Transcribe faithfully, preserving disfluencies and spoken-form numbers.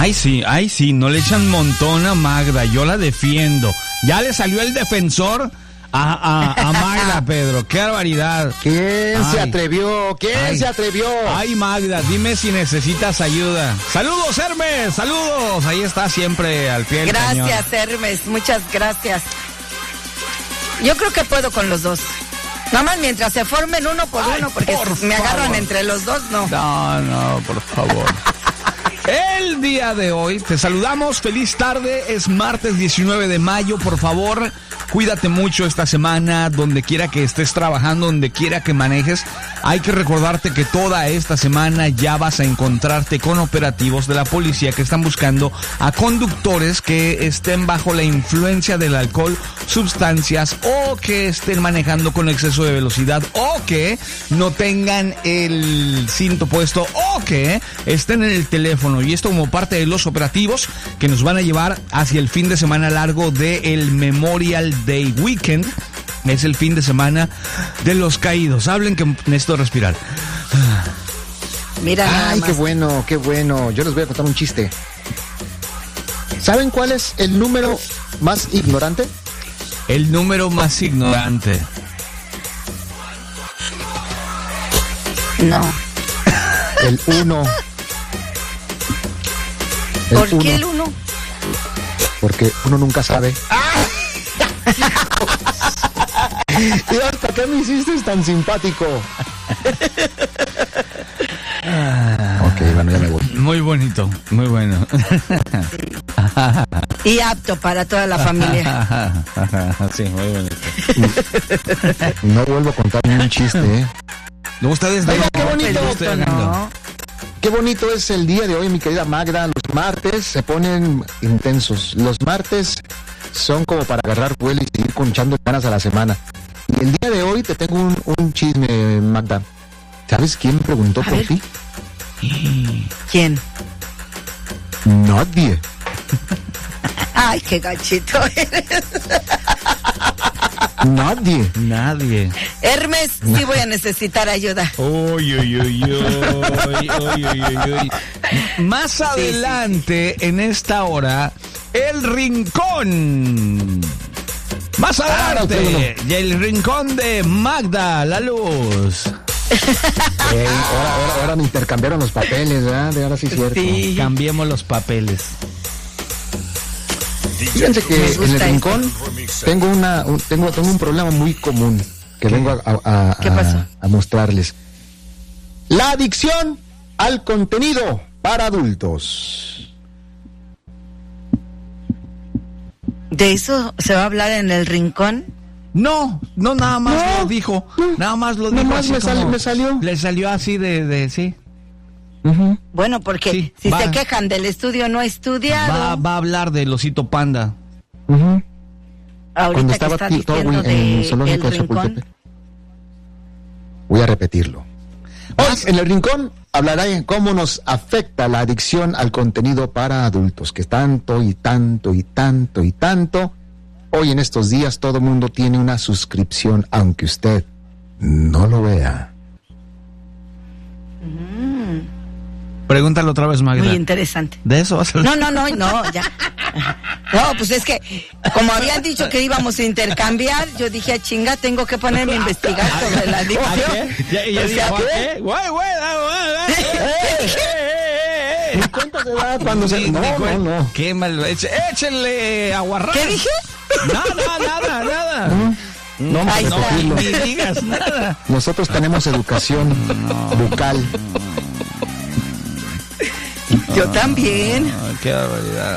Ay, sí, ay, sí, no le echan montón a Magda, yo la defiendo. Ya le salió el defensor a, a, a Magda, Pedro, qué barbaridad. ¿Quién ay. se atrevió? ¿Quién ay. se atrevió? Ay, Magda, dime si necesitas ayuda. Saludos, Hermes, saludos. Ahí está siempre al pie del cañón. Gracias, Hermes, muchas gracias. Yo creo que puedo con los dos. Nada más mientras se formen uno por ay, uno, porque por me favor. agarran entre los dos, no. No, no, por favor. El día de hoy te saludamos, feliz tarde, es martes diecinueve de mayo, por favor, cuídate mucho esta semana, donde quiera que estés trabajando, donde quiera que manejes, hay que recordarte que toda esta semana ya vas a encontrarte con operativos de la policía que están buscando a conductores que estén bajo la influencia del alcohol, sustancias o que estén manejando con exceso de velocidad o que no tengan el cinto puesto o que estén en el teléfono. Y esto como parte de los operativos que nos van a llevar hacia el fin de semana largo del Memorial Day Weekend. Es el fin de semana de los caídos. Hablen que necesito respirar. Mira, ay, qué bueno, qué bueno. Yo les voy a contar un chiste. ¿Saben cuál es el número más ignorante? El número más ignorante. No. El uno. El ¿Por qué uno. el uno? Porque uno nunca sabe. ¡Ah! ¿Y hasta qué me hiciste tan simpático? Ok, bueno, ya me voy. Muy bonito, muy bueno. Y apto para toda la familia. Sí, muy bonito. No vuelvo a contar ni un chiste, ¿eh? No, ustedes Oiga, qué bonito. No. Qué bonito es el día de hoy, mi querida Magda. Los martes se ponen intensos. Los martes son como para agarrar vuelo y seguir conchando ganas a la semana. Y el día de hoy te tengo un, un chisme, Magda. ¿Sabes quién preguntó a por ver. ti? ¿Quién? Nadie. Ay, qué gachito eres. Nadie. Nadie. Hermes, sí voy a necesitar ayuda. Uy, uy, uy, uy, uy, uy, uy, uy. Más adelante, sí, sí. En esta hora, el rincón. Más adelante, y el rincón de Magda, la luz. Hey, ahora, ahora, ahora me intercambiaron los papeles, ¿verdad? De ahora sí es cierto. Sí, cambiemos los papeles. Fíjense que en el rincón tengo una un, tengo, tengo un problema muy común que ¿Qué? vengo a, a, a, ¿Qué pasó? a, a mostrarles. La adicción al contenido para adultos. ¿De eso se va a hablar en el rincón? No, no, nada más no, lo dijo. No, nada más lo dijo. Nada más me, sal, me salió. Le salió así de, de sí. Uh-huh. Bueno, porque sí, si va, se quejan del estudio no estudiado. Va, va a hablar del osito panda. Uh-huh. Ahorita Cuando estaba que está aquí, todo diciendo en el de zoológico de Chapultepec. Voy a repetirlo. Hoy en el rincón hablará en cómo nos afecta la adicción al contenido para adultos, que tanto y tanto y tanto y tanto. Hoy en estos días todo el mundo tiene una suscripción, aunque usted no lo vea. Mm. Pregúntalo otra vez, Magda. Muy interesante. De eso vas a No, no, no, no, ya. No, pues es que, como habían dicho que íbamos a intercambiar, yo dije, chinga, tengo que ponerme a investigar sobre la adicción. ¿Ya, ya dijo, ¿qué? Güey, güey, güey. ¿Y cuánto se da cuando se...? No, no, no. Qué mal... Échenle aguarrás. ¿Qué dije? Nada, nada, nada. No, no, Ahí no está. Ni digas nada. Nosotros tenemos educación no, bucal. Yo también. No, qué barbaridad.